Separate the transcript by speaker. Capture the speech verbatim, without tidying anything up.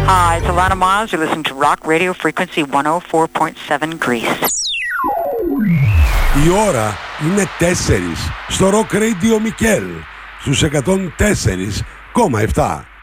Speaker 1: Hi, it's Alana Miles. You're listening to Rock Radio Frequency εκατόν τέσσερα κόμμα επτά Greece.
Speaker 2: Η ώρα είναι τέσσερις στο Rock Radio Mikkel στους εκατόν τέσσερα κόμμα επτά.